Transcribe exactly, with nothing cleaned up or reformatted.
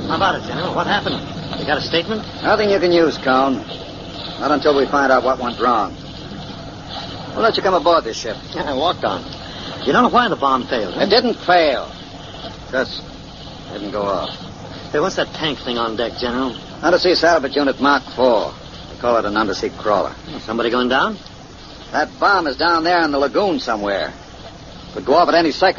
How about it, General? What happened? You got a statement? Nothing you can use, Cone. Not until we find out what went wrong. We'll let you come aboard this ship. Yeah, I walked on. You don't know why the bomb failed, huh? It didn't fail. Just didn't go off. Hey, what's that tank thing on deck, General? Undersea Salvage Unit Mark four. They call it an undersea crawler. Somebody going down? That bomb is down there in the lagoon somewhere. Could go off at any second.